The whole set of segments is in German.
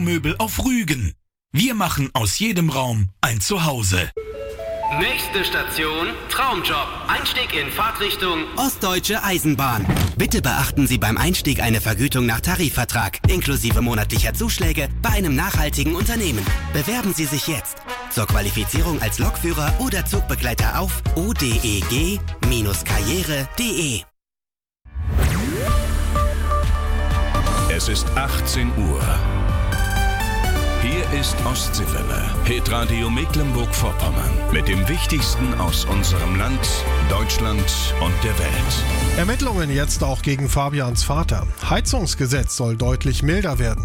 Möbel auf Rügen. Wir machen aus jedem Raum ein Zuhause. Nächste Station, Traumjob. Einstieg in Fahrtrichtung Ostdeutsche Eisenbahn. Bitte beachten Sie beim Einstieg eine Vergütung nach Tarifvertrag, inklusive monatlicher Zuschläge bei einem nachhaltigen Unternehmen. Bewerben Sie sich jetzt. Zur Qualifizierung als Lokführer oder Zugbegleiter auf odeg-karriere.de. Es ist 18 Uhr. Hier ist Ostseewelle, Hitradio Mecklenburg-Vorpommern. Mit dem Wichtigsten aus unserem Land, Deutschland und der Welt. Ermittlungen jetzt auch gegen Fabians Vater. Heizungsgesetz soll deutlich milder werden.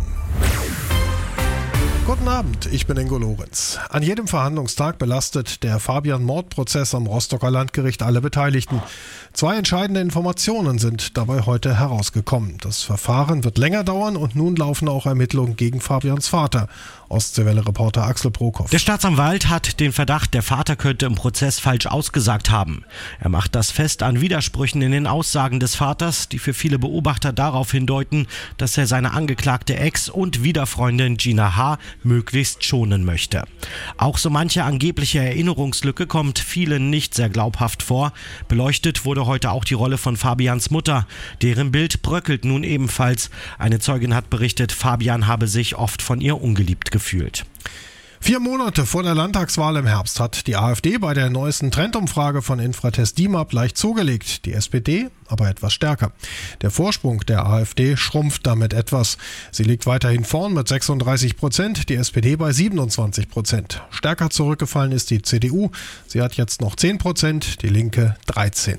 Guten Abend, ich bin Ingo Lorenz. An jedem Verhandlungstag belastet der Fabian-Mordprozess am Rostocker Landgericht alle Beteiligten. 2 entscheidende Informationen sind dabei heute herausgekommen. Das Verfahren wird länger dauern und nun laufen auch Ermittlungen gegen Fabians Vater. Ostseewelle-Reporter Axel Prokop. Der Staatsanwalt hat den Verdacht, der Vater könnte im Prozess falsch ausgesagt haben. Er macht das fest an Widersprüchen in den Aussagen des Vaters, die für viele Beobachter darauf hindeuten, dass er seine angeklagte Ex- und Wiederfreundin Gina H. möglichst schonen möchte. Auch so manche angebliche Erinnerungslücke kommt vielen nicht sehr glaubhaft vor. Beleuchtet wurde heute auch die Rolle von Fabians Mutter. Deren Bild bröckelt nun ebenfalls. Eine Zeugin hat berichtet, Fabian habe sich oft von ihr ungeliebt gefühlt. 4 Monate vor der Landtagswahl im Herbst hat die AfD bei der neuesten Trendumfrage von Infratest DIMAP leicht zugelegt. Die SPD aber etwas stärker. Der Vorsprung der AfD schrumpft damit etwas. Sie liegt weiterhin vorn mit 36%, die SPD bei 27%. Stärker zurückgefallen ist die CDU. Sie hat jetzt noch 10%, die Linke 13%.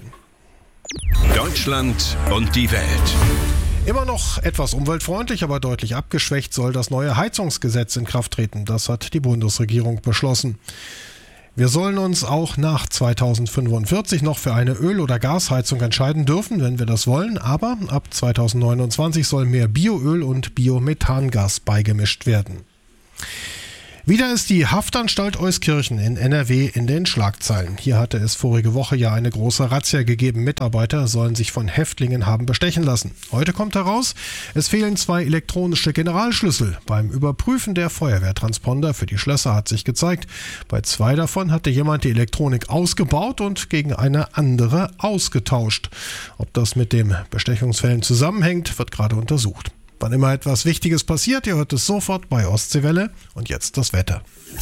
Deutschland und die Welt. Immer noch etwas umweltfreundlich, aber deutlich abgeschwächt soll das neue Heizungsgesetz in Kraft treten. Das hat die Bundesregierung beschlossen. Wir sollen uns auch nach 2045 noch für eine Öl- oder Gasheizung entscheiden dürfen, wenn wir das wollen. Aber ab 2029 soll mehr Bioöl und Biomethangas beigemischt werden. Wieder ist die Haftanstalt Euskirchen in NRW in den Schlagzeilen. Hier hatte es vorige Woche ja eine große Razzia gegeben. Mitarbeiter sollen sich von Häftlingen haben bestechen lassen. Heute kommt heraus, es fehlen 2 elektronische Generalschlüssel. Beim Überprüfen der Feuerwehrtransponder für die Schlösser hat sich gezeigt, bei 2 davon hatte jemand die Elektronik ausgebaut und gegen eine andere ausgetauscht. Ob das mit den Bestechungsfällen zusammenhängt, wird gerade untersucht. Wann immer etwas Wichtiges passiert, ihr hört es sofort bei Ostseewelle. Und jetzt das Wetter.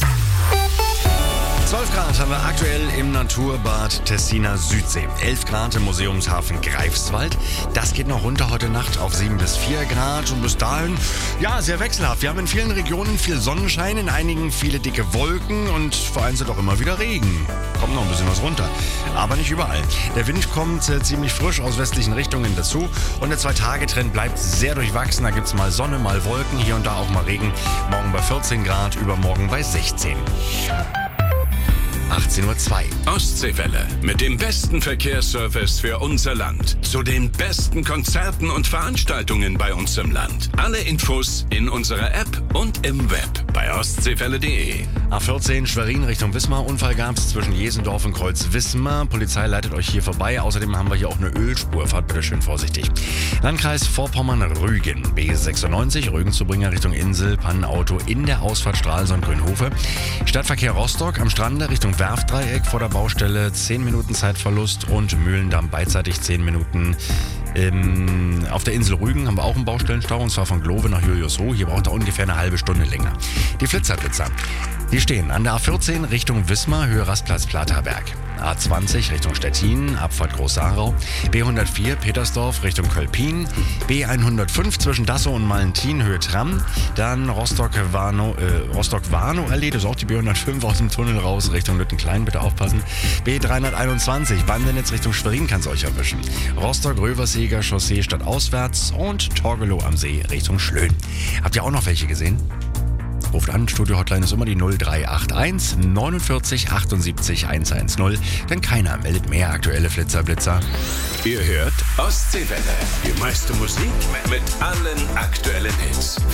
12 Grad haben wir aktuell im Naturbad Tessiner Südsee. 11 Grad im Museumshafen Greifswald. Das geht noch runter heute Nacht auf 7 bis 4 Grad. Und bis dahin, ja, sehr wechselhaft. Wir haben in vielen Regionen viel Sonnenschein, in einigen viele dicke Wolken und vereinzelt auch immer wieder Regen. Kommt noch ein bisschen was runter, aber nicht überall. Der Wind kommt ziemlich frisch aus westlichen Richtungen dazu. Und der 2-Tage-Trend bleibt sehr durchwachsen. Da gibt es mal Sonne, mal Wolken, hier und da auch mal Regen. Morgen bei 14 Grad, übermorgen bei 16. 18:02 Uhr. Ostseewelle mit dem besten Verkehrsservice für unser Land. Zu den besten Konzerten und Veranstaltungen bei uns im Land. Alle Infos in unserer App und im Web bei ostseewelle.de. A14 Schwerin Richtung Wismar. Unfall gab es zwischen Jesendorf und Kreuz-Wismar. Polizei leitet euch hier vorbei. Außerdem haben wir hier auch eine Ölspur. Fahrt bitte schön vorsichtig. Landkreis Vorpommern-Rügen. B96 Rügen-Zubringer Richtung Insel. Pannenauto in der Ausfahrt Stralsund-Grünhofe. Stadtverkehr Rostock am Strande Richtung Werftdreieck vor der Baustelle 10 Minuten Zeitverlust und Mühlendamm beidseitig 10 Minuten. Auf der Insel Rügen haben wir auch einen Baustellenstau und zwar von Glove nach Juliushof. Hier braucht er ungefähr eine halbe Stunde länger. Die Flitzerblitzer. Die stehen an der A14 Richtung Wismar, Höhe Rastplatz Platerberg. A20 Richtung Stettin, Abfahrt Groß-Saarau. B104 Petersdorf Richtung Kölpin. B105 zwischen Dassow und Malentin, Höhe Tram. Dann Rostock-Warnow-Allee, das ist auch die B105 aus dem Tunnel raus Richtung Lüttenklein, bitte aufpassen. B321 Bandenetz Richtung Schwerin kann es euch erwischen. Rostock-Röverseger Chaussee stadtauswärts und Torgelow am See Richtung Schlön. Habt ihr auch noch welche gesehen? Ruft an, Studio-Hotline ist immer die 0381 49 78 110, denn keiner meldet mehr aktuelle Flitzer-Blitzer. Ihr hört Ostseewelle, die meiste Musik mit allen aktuellen Hits.